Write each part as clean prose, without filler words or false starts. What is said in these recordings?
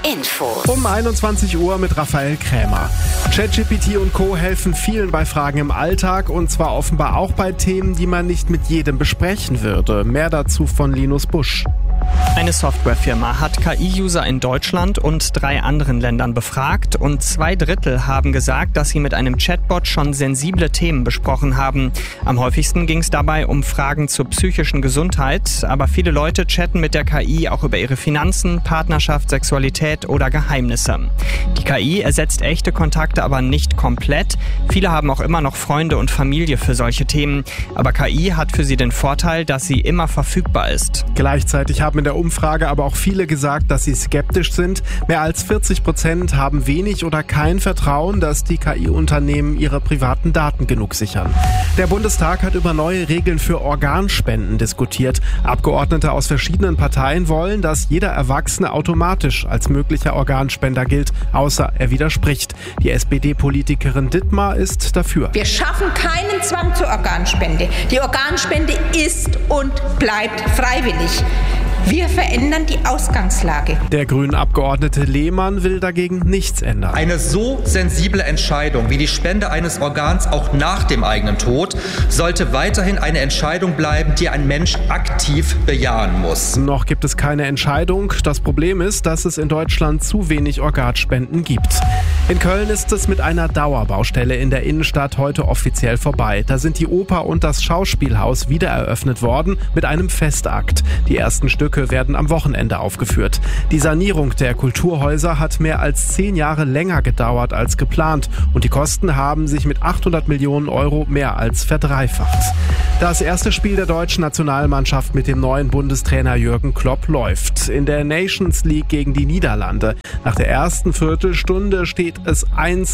Info. Um 21 Uhr mit Raphael Krämer. ChatGPT und Co. helfen vielen bei Fragen im Alltag und zwar offenbar auch bei Themen, die man nicht mit jedem besprechen würde. Mehr dazu von Linus Busch. Eine Softwarefirma hat KI-User in Deutschland und 3 anderen Ländern befragt und 2/3 haben gesagt, dass sie mit einem Chatbot schon sensible Themen besprochen haben. Am häufigsten ging es dabei um Fragen zur psychischen Gesundheit, aber viele Leute chatten mit der KI auch über ihre Finanzen, Partnerschaft, Sexualität oder Geheimnisse. Die KI ersetzt echte Kontakte aber nicht komplett. Viele haben auch immer noch Freunde und Familie für solche Themen, aber KI hat für sie den Vorteil, dass sie immer verfügbar ist. Gleichzeitig haben in der Umfrage aber auch viele gesagt, dass sie skeptisch sind. Mehr als 40% haben wenig oder kein Vertrauen, dass die KI-Unternehmen ihre privaten Daten genug sichern. Der Bundestag hat über neue Regeln für Organspenden diskutiert. Abgeordnete aus verschiedenen Parteien wollen, dass jeder Erwachsene automatisch als möglicher Organspender gilt, außer er widerspricht. Die SPD-Politikerin Dittmar ist dafür. Wir schaffen keinen Zwang zur Organspende. Die Organspende ist und bleibt freiwillig. Wir verändern die Ausgangslage. Der grünen Abgeordnete Lehmann will dagegen nichts ändern. Eine so sensible Entscheidung wie die Spende eines Organs auch nach dem eigenen Tod sollte weiterhin eine Entscheidung bleiben, die ein Mensch aktiv bejahen muss. Noch gibt es keine Entscheidung. Das Problem ist, dass es in Deutschland zu wenig Organspenden gibt. In Köln ist es mit einer Dauerbaustelle in der Innenstadt heute offiziell vorbei. Da sind die Oper und das Schauspielhaus wieder eröffnet worden mit einem Festakt. Die ersten Stücke werden am Wochenende aufgeführt. Die Sanierung der Kulturhäuser hat mehr als 10 Jahre länger gedauert als geplant und die Kosten haben sich mit 800 Millionen Euro mehr als verdreifacht. Das erste Spiel der deutschen Nationalmannschaft mit dem neuen Bundestrainer Jürgen Klopp läuft. In der Nations League gegen die Niederlande. Nach der ersten Viertelstunde steht es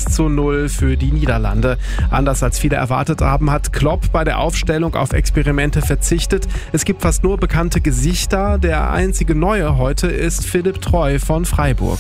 1:0 für die Niederlande. Anders als viele erwartet haben, hat Klopp bei der Aufstellung auf Experimente verzichtet. Es gibt fast nur bekannte Gesichter. Der einzige Neue heute ist Philipp Treu von Freiburg.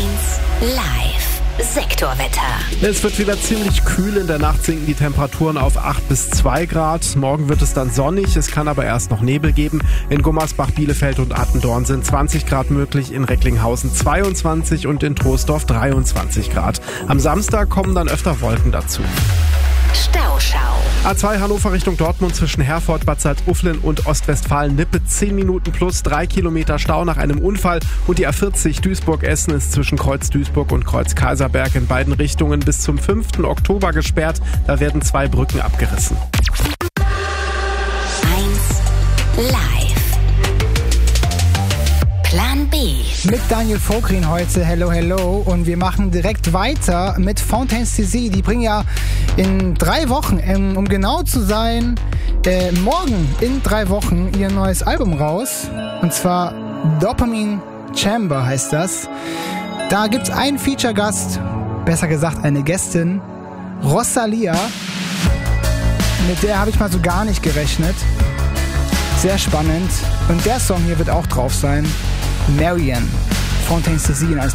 1 Live. Sektorwetter. Es wird wieder ziemlich kühl. In der Nacht sinken die Temperaturen auf 8 bis 2 Grad. Morgen wird es dann sonnig. Es kann aber erst noch Nebel geben. In Gummersbach, Bielefeld und Attendorn sind 20 Grad möglich. In Recklinghausen 22 und in Troisdorf 23 Grad. Am Samstag kommen dann öfter Wolken dazu. Stauschau. A2 Hannover Richtung Dortmund zwischen Herford, Bad Salzuflen und Ostwestfalen-Lippe 10 Minuten plus 3 Kilometer Stau nach einem Unfall und die A40 Duisburg-Essen ist zwischen Kreuz Duisburg und Kreuz Kaiserberg in beiden Richtungen bis zum 5. Oktober gesperrt. Da werden 2 Brücken abgerissen. 1 Live. Plan B. Mit Daniel Vogrin heute, hello, hello. Und wir machen direkt weiter mit Fontaines DC. Die bringen ja in 3 Wochen, um genau zu sein, morgen in 3 Wochen ihr neues Album raus. Und zwar Dopamine Chamber heißt das. Da gibt's einen Feature-Gast, besser gesagt eine Gästin, Rosalia. Mit der habe ich mal so gar nicht gerechnet. Sehr spannend. Und der Song hier wird auch drauf sein. Marianne. Fontaines DC als